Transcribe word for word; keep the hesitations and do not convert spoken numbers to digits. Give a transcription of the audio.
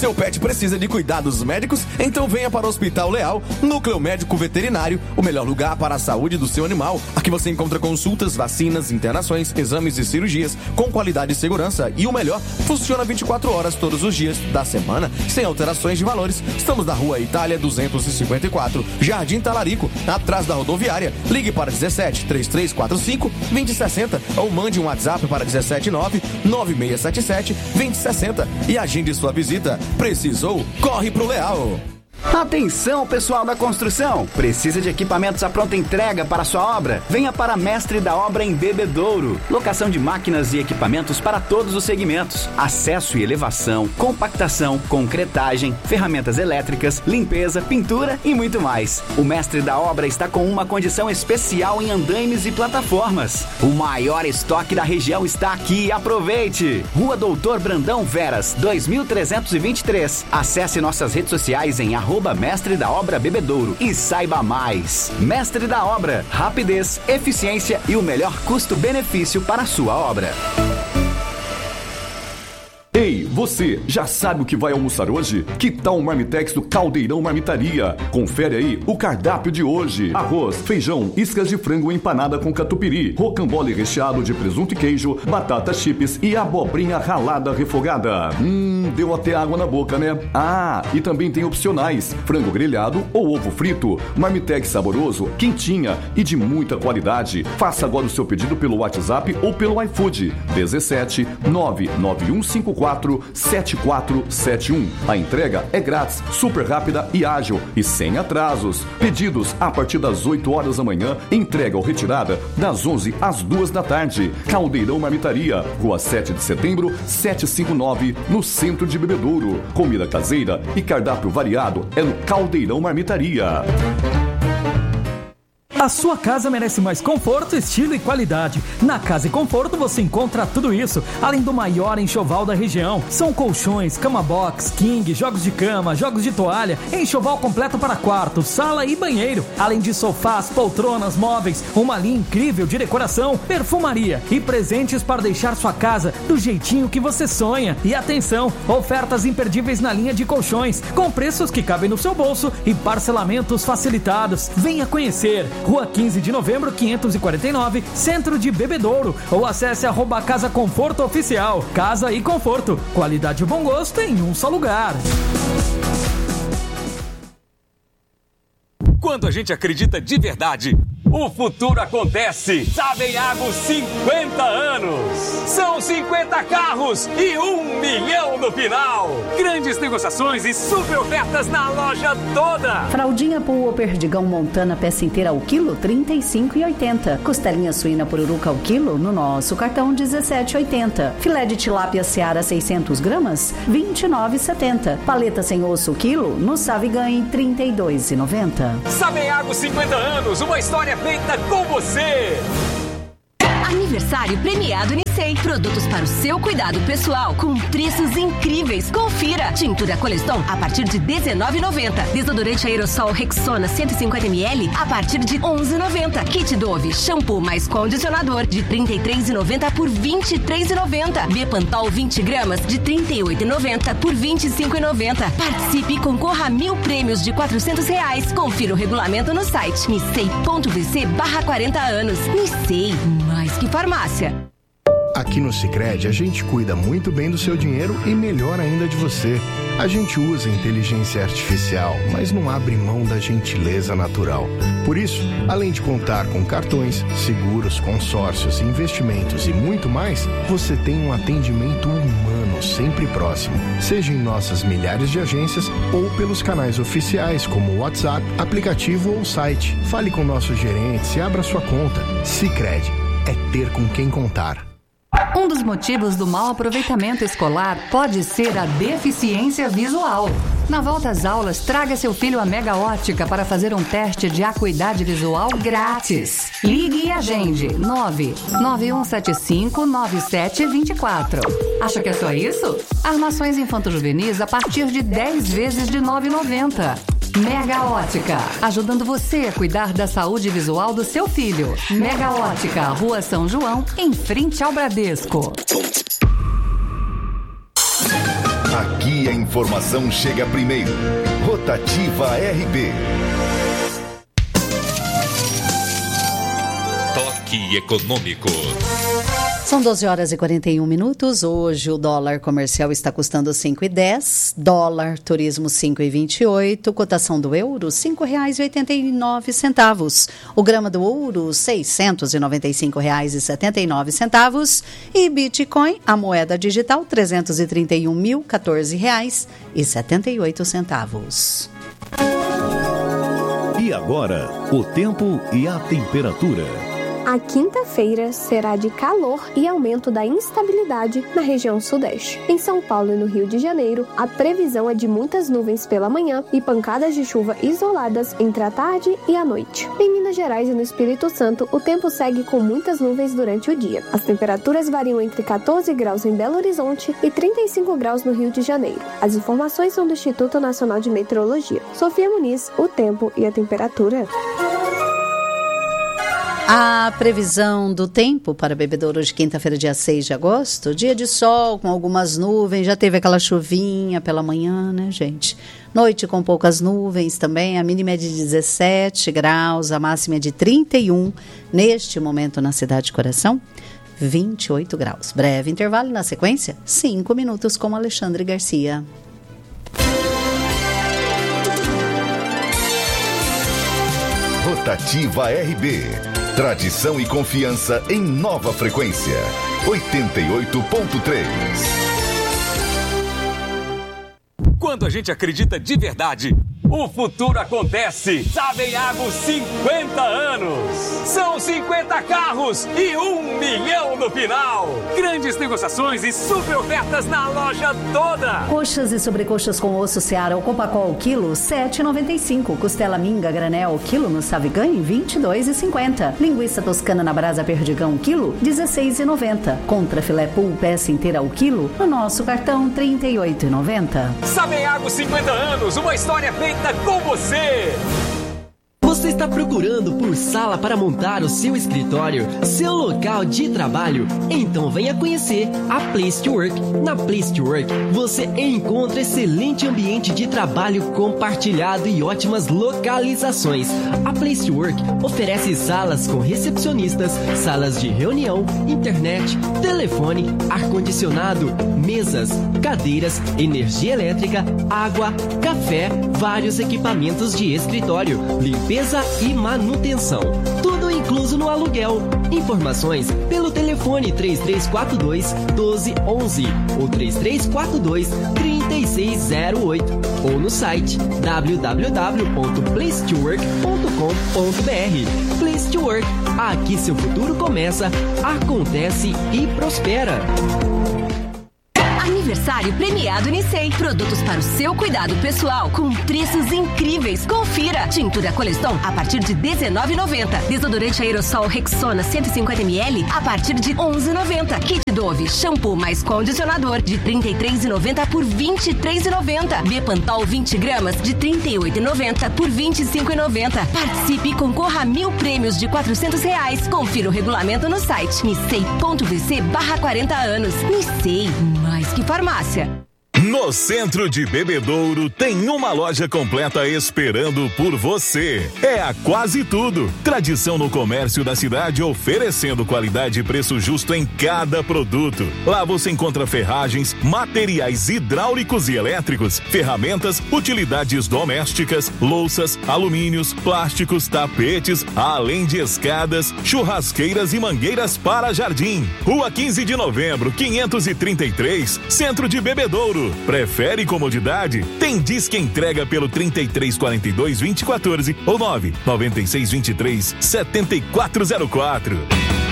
Seu pet precisa de cuidados médicos? Então venha para o Hospital Leal, Núcleo Médico Veterinário, o melhor lugar para a saúde do seu animal. Aqui você encontra consultas, vacinas, internações, exames e cirurgias com qualidade e segurança. E o melhor, funciona vinte e quatro horas todos os dias da semana, sem alterações de valores. Estamos na Rua Itália duzentos e cinquenta e quatro, Jardim Talarico, atrás da rodoviária. Ligue para dezessete, três três quatro cinco, dois zero seis zero ou mande um WhatsApp para dezessete nove, nove seis sete sete, dois zero seis zero e agende sua visita. Precisou? Corre pro Leal! Atenção, pessoal da construção! Precisa de equipamentos à pronta entrega para sua obra? Venha para Mestre da Obra em Bebedouro. Locação de máquinas e equipamentos para todos os segmentos. Acesso e elevação, compactação, concretagem, ferramentas elétricas, limpeza, pintura e muito mais. O Mestre da Obra está com uma condição especial em andaimes e plataformas. O maior estoque da região está aqui. Aproveite! Rua Doutor Brandão Veras, dois mil trezentos e vinte e três. Acesse nossas redes sociais em arroba Mestre da Obra Bebedouro e saiba mais. Mestre da Obra, rapidez, eficiência e o melhor custo-benefício para a sua obra. Ei, você, já sabe o que vai almoçar hoje? Que tal o Marmitex do Caldeirão Marmitaria? Confere aí o cardápio de hoje. Arroz, feijão, iscas de frango empanada com catupiry, rocambole recheado de presunto e queijo, batata chips e abobrinha ralada refogada. Hum, deu até água na boca, né? Ah, e também tem opcionais, frango grelhado ou ovo frito. Marmitex saboroso, quentinha e de muita qualidade. Faça agora o seu pedido pelo WhatsApp ou pelo iFood. dezessete, nove nove um cinco quatro, sete quatro sete um. A entrega é grátis, super rápida e ágil e sem atrasos. Pedidos a partir das oito horas da manhã, entrega ou retirada das onze às duas da tarde. Caldeirão Marmitaria, Rua sete de setembro, setecentos e cinquenta e nove, no centro de Bebedouro. Comida caseira e cardápio variado é no Caldeirão Marmitaria. A sua casa merece mais conforto, estilo e qualidade. Na Casa e Conforto você encontra tudo isso, além do maior enxoval da região. São colchões, cama box, king, jogos de cama, jogos de toalha, enxoval completo para quarto, sala e banheiro. Além de sofás, poltronas, móveis, uma linha incrível de decoração, perfumaria e presentes para deixar sua casa do jeitinho que você sonha. E atenção, ofertas imperdíveis na linha de colchões, com preços que cabem no seu bolso e parcelamentos facilitados. Venha conhecer. Rua quinze de novembro, quinhentos e quarenta e nove, Centro de Bebedouro. Ou acesse arroba Casa Conforto Oficial. Casa e Conforto. Qualidade e bom gosto em um só lugar. Quando a gente acredita de verdade, o futuro acontece. Sabenhago cinquenta anos. São cinquenta carros e um milhão no final. Grandes negociações e super ofertas na loja toda. Fraldinha Pool ou Perdigão Montana peça inteira ao quilo, trinta e cinco reais e oitenta centavos. Costelinha suína pururuca ao quilo, no nosso cartão, dezessete reais e oitenta centavos. Filé de tilápia Seara seiscentos gramas, vinte e nove reais e setenta centavos. Paleta sem osso quilo, no Saviganhe, trinta e dois reais e noventa centavos. Sabenhago cinquenta anos, uma história feita com você. Aniversário premiado Unicei. Produtos para o seu cuidado pessoal com preços incríveis. Confira. Tintura Coleston a partir de dezenove reais e noventa centavos. Desodorante aerossol Rexona cento e cinquenta mililitros a partir de onze reais e noventa centavos. Kit Dove shampoo mais condicionador de trinta e três reais e noventa centavos por vinte e três reais e noventa centavos. Bepantol vinte gramas de trinta e oito reais e noventa centavos por vinte e cinco reais e noventa centavos. Participe e concorra a mil prêmios de quatrocentos reais. Confira o regulamento no site nicei ponto v c barra quarenta anos. Nicei, mais que farmácia. Aqui no Sicredi, a gente cuida muito bem do seu dinheiro e melhor ainda de você. A gente usa inteligência artificial, mas não abre mão da gentileza natural. Por isso, além de contar com cartões, seguros, consórcios, investimentos e muito mais, você tem um atendimento humano sempre próximo, seja em nossas milhares de agências ou pelos canais oficiais como o WhatsApp, aplicativo ou site. Fale com nossos gerentes e abra sua conta. Sicredi é ter com quem contar. Um dos motivos do mau aproveitamento escolar pode ser a deficiência visual. Na volta às aulas, traga seu filho à Mega Ótica para fazer um teste de acuidade visual grátis. Ligue e agende nove nove um sete cinco nove sete dois quatro. Acha que é só isso? Armações infanto-juvenis a partir de dez vezes de nove reais e noventa centavos. Mega Ótica, ajudando você a cuidar da saúde visual do seu filho. Mega Ótica, Rua São João, em frente ao Bradesco. Aqui Aqui a informação chega primeiro. Rotativa R B. Toque econômico. São doze horas e quarenta e um minutos. Hoje o dólar comercial está custando cinco reais e dez, dólar turismo cinco reais e vinte e oito, cotação do euro cinco reais e oitenta e nove centavos, o grama do ouro seiscentos e noventa e cinco reais e setenta e nove centavos e Bitcoin, a moeda digital, trezentos e trinta e um mil, quatorze reais e setenta e oito centavos. E agora, o tempo e a temperatura. A quinta-feira será de calor e aumento da instabilidade na região sudeste. Em São Paulo e no Rio de Janeiro, a previsão é de muitas nuvens pela manhã e pancadas de chuva isoladas entre a tarde e a noite. Em Minas Gerais e no Espírito Santo, o tempo segue com muitas nuvens durante o dia. As temperaturas variam entre quatorze graus em Belo Horizonte e trinta e cinco graus no Rio de Janeiro. As informações são do Instituto Nacional de Meteorologia. Sofia Muniz, o tempo e a temperatura. A previsão do tempo para Bebedouro de quinta-feira, dia seis de agosto, dia de sol com algumas nuvens, já teve aquela chuvinha pela manhã, né, gente? Noite com poucas nuvens também, a mínima é de dezessete graus, a máxima é de trinta e um, neste momento na Cidade de Coração, vinte e oito graus. Breve intervalo na sequência, cinco minutos com Alexandre Garcia. Rotativa R B. Tradição e confiança em nova frequência. oitenta e oito ponto três. Quando a gente acredita de verdade, o futuro acontece. Sabenhago cinquenta anos. São cinquenta carros e um milhão no final. Grandes negociações e super ofertas na loja toda. Coxas e sobrecoxas com osso Seara ou Copacol, quilo, sete reais e noventa e cinco centavos. Costela minga granel, quilo no Savigan, vinte e dois reais e cinquenta centavos. Linguiça toscana na brasa Perdigão, quilo, dezesseis reais e noventa centavos. Contra filé pool, peça inteira ao quilo, no nosso cartão, trinta e oito reais e noventa centavos. Sabenhago cinquenta anos, uma história feita com você. Você está procurando por sala para montar o seu escritório, seu local de trabalho? Então venha conhecer a Place to Work. Na Place to Work, você encontra excelente ambiente de trabalho compartilhado e ótimas localizações. A Place to Work oferece salas com recepcionistas, salas de reunião, internet, telefone, ar-condicionado, mesas, cadeiras, energia elétrica, água, café, vários equipamentos de escritório, limpeza e manutenção. Tudo incluso no aluguel. Informações pelo telefone três três quatro dois, doze onze ou três três quatro dois, três seis zero oito ou no site w w w ponto place to work ponto com ponto b r. Place to Work. Aqui seu futuro começa, acontece e prospera. Aniversário premiado Nissei. Produtos para o seu cuidado pessoal com preços incríveis. Confira. Tintura Coleston a partir de dezenove reais e noventa centavos. Desodorante aerossol Rexona cento e cinquenta mililitros a partir de onze reais e noventa centavos. Kit Dove shampoo mais condicionador de trinta e três reais e noventa centavos por vinte e três reais e noventa centavos. Bepantol vinte gramas de trinta e oito reais e noventa centavos por vinte e cinco reais e noventa centavos. Participe e concorra a mil prêmios de quatrocentos reais. Confira o regulamento no site nissei ponto v c barra quarenta anos. Nissei, mais que farmácia. No centro de Bebedouro tem uma loja completa esperando por você. É a Quase Tudo. Tradição no comércio da cidade, oferecendo qualidade e preço justo em cada produto. Lá você encontra ferragens, materiais hidráulicos e elétricos, ferramentas, utilidades domésticas, louças, alumínios, plásticos, tapetes, além de escadas, churrasqueiras e mangueiras para jardim. Rua quinze de novembro, quinhentos e trinta e três, centro de Bebedouro. Prefere comodidade? Tem Disque Entrega pelo trinta e três quarenta e dois, vinte e quatorze ou nove nove seis dois três, sete quatro zero quatro.